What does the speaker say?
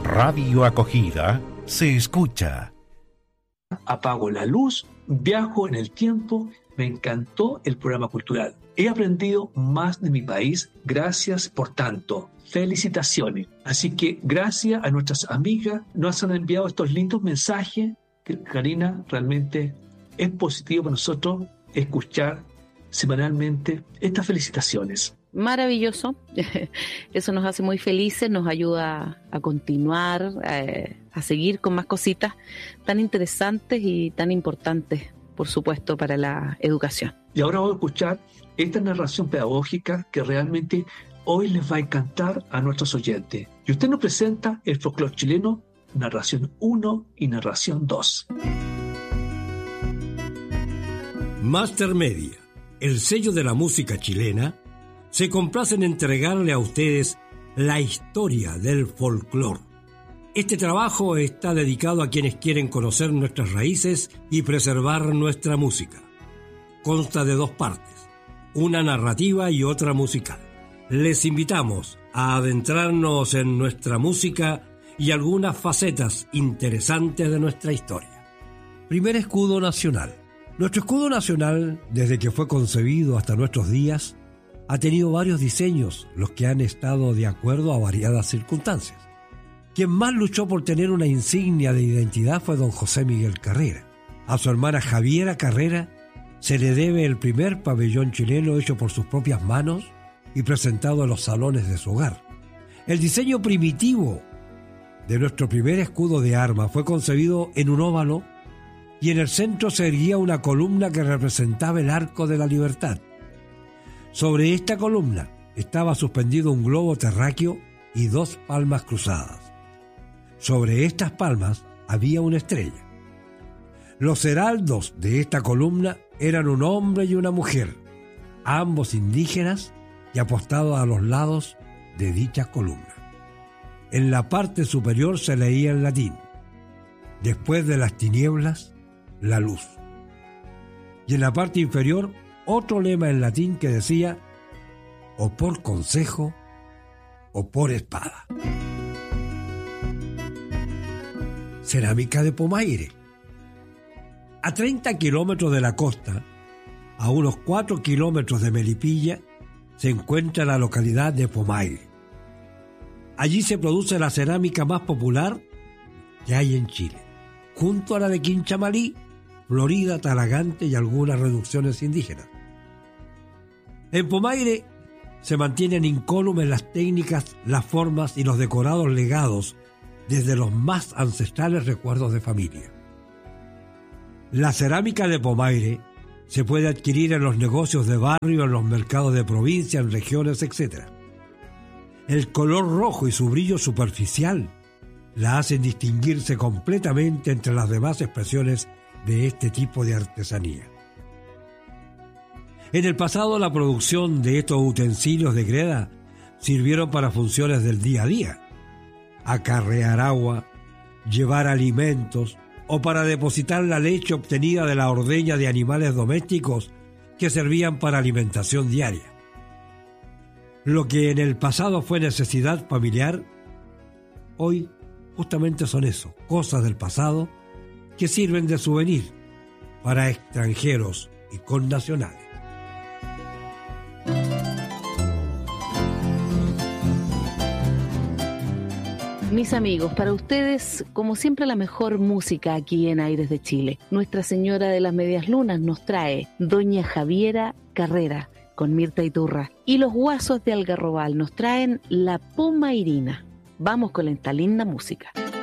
Radio Acogida se escucha. Apago la luz, viajo en el tiempo, me encantó el programa cultural. He aprendido más de mi país, gracias por tanto. Felicitaciones. Así que gracias a nuestras amigas, nos han enviado estos lindos mensajes que, Karina, realmente es positivo para nosotros escuchar semanalmente estas felicitaciones. Maravilloso, eso nos hace muy felices, nos ayuda a continuar, a seguir con más cositas tan interesantes y tan importantes, por supuesto, para la educación. Y ahora vamos a escuchar esta narración pedagógica que realmente hoy les va a encantar a nuestros oyentes. Y usted nos presenta el folclore chileno, narración 1 y narración 2. Master Media, el sello de la música chilena, se complace en entregarle a ustedes la historia del folclore. Este trabajo está dedicado a quienes quieren conocer nuestras raíces y preservar nuestra música. Consta de 2 partes, una narrativa y otra musical. Les invitamos a adentrarnos en nuestra música y algunas facetas interesantes de nuestra historia. Primer escudo nacional. Nuestro escudo nacional, desde que fue concebido hasta nuestros días, ha tenido varios diseños, los que han estado de acuerdo a variadas circunstancias. Quien más luchó por tener una insignia de identidad fue don José Miguel Carrera. A su hermana Javiera Carrera se le debe el primer pabellón chileno hecho por sus propias manos y presentado en los salones de su hogar. El diseño primitivo de nuestro primer escudo de armas fue concebido en un óvalo y en el centro se erguía una columna que representaba el Arco de la Libertad. Sobre esta columna estaba suspendido un globo terráqueo y 2 palmas cruzadas. Sobre estas palmas había una estrella. Los heraldos de esta columna eran un hombre y una mujer, ambos indígenas y apostados a los lados de dicha columna. En la parte superior se leía en latín: después de las tinieblas, la luz. Y en la parte inferior, otro lema en latín que decía: o por consejo o por espada. Cerámica de Pomaire. A 30 kilómetros de la costa, a unos 4 kilómetros de Melipilla, se encuentra la localidad de Pomaire. Allí se produce la cerámica más popular que hay en Chile, junto a la de Quinchamalí, Florida, Talagante y algunas reducciones indígenas. En Pomaire se mantienen incólumes las técnicas, las formas y los decorados legados desde los más ancestrales recuerdos de familia. La cerámica de Pomaire se puede adquirir en los negocios de barrio, en los mercados de provincia, en regiones, etc. El color rojo y su brillo superficial la hacen distinguirse completamente entre las demás expresiones de este tipo de artesanía. En el pasado, la producción de estos utensilios de greda sirvieron para funciones del día a día: acarrear agua, llevar alimentos o para depositar la leche obtenida de la ordeña de animales domésticos que servían para alimentación diaria. Lo que en el pasado fue necesidad familiar, hoy justamente son eso, cosas del pasado que sirven de souvenir para extranjeros y connacionales. Mis amigos, para ustedes, como siempre, la mejor música aquí en Aires de Chile. Nuestra Señora de las Medias Lunas nos trae Doña Javiera Carrera con Mirta Iturra, y los Guasos de Algarrobal nos traen La Pomairina. Vamos con esta linda música.